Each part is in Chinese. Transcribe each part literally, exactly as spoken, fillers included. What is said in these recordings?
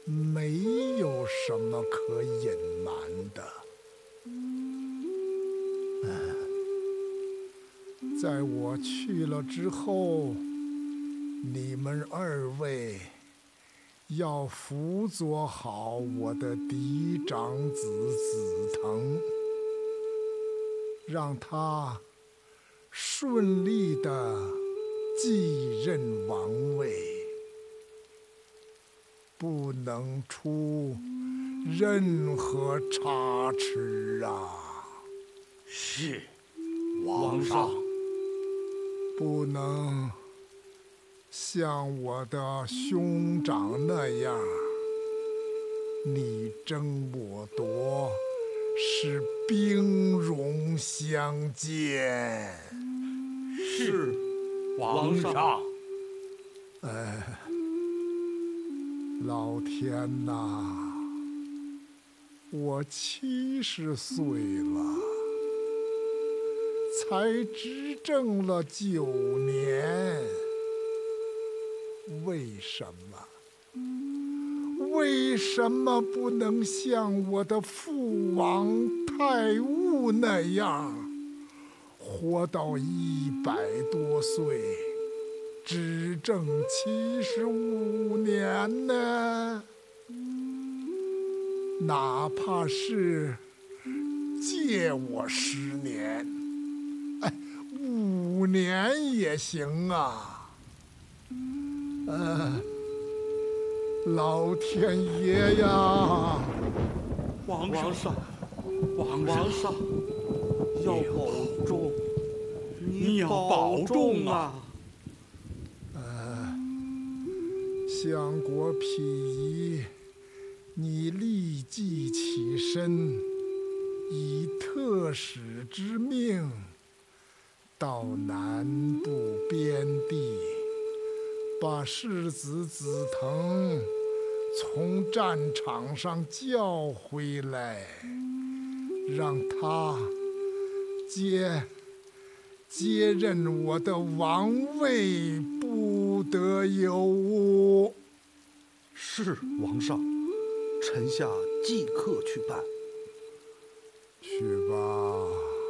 没有什么可隐瞒的。在我去了之后，你们二位要辅佐好我的嫡长子子腾，让他顺利地继任王位，不能出任何差池啊！ 是，王上。 不能像我的兄长那样，你争我夺，使兵戎相见。 是，王上。 哎，老天哪！我七十岁了，才执政了九年，为什么？为什么不能像我的父王太戊那样，活到一百多岁，执政七十五年呢？哪怕是借我十年，哎，五年也行啊！呃，老天爷呀！ 王上，王上，要保重，你要保重啊！ 呃，相国溥仪，你立即起身，以特使之命，到南部边地，把世子子腾从战场上叫回来，让他接接任我的王位，不得有误。 是，王上。臣下即刻去办。 去吧。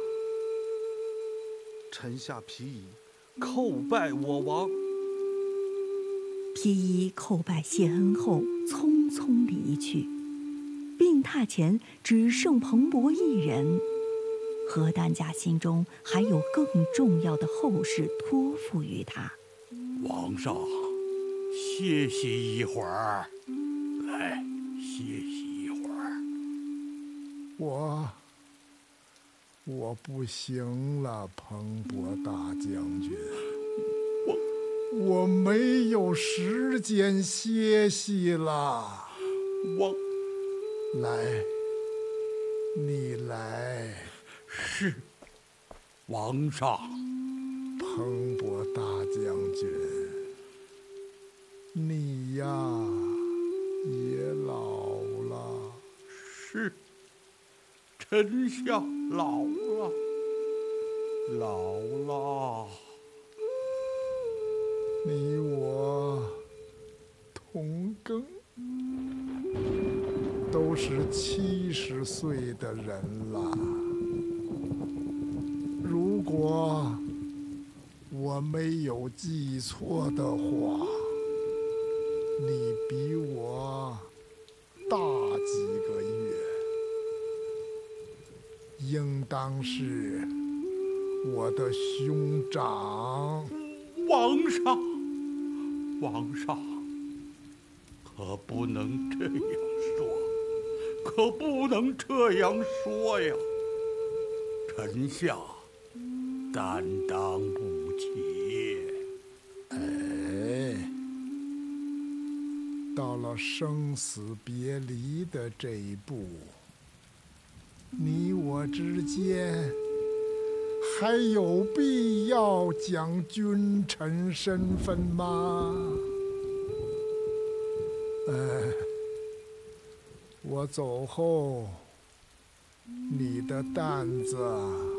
臣下皮仪叩拜我王。 皮仪叩拜谢恩后，匆匆离去。病榻前只剩彭伯一人。何丹家心中还有更重要的后事托付于他。 王上，歇息一会儿，来。歇息一会儿。 我我不行了，彭伯大将军，我我没有时间歇息了。 王， 来，你来。 是，王上。 彭伯大将军，你呀。也老了。 是，臣下老了，老了。 你我同庚，都是七十岁的人了。如果我没有记错的话，你比我大几个月，应当是我的兄长。 王上，王上，可不能这样说，可不能这样说呀！臣下担当不起。 哎。到了生死别离的这一步，你我之间还有必要讲君臣身份吗？哎，我走后，你的担子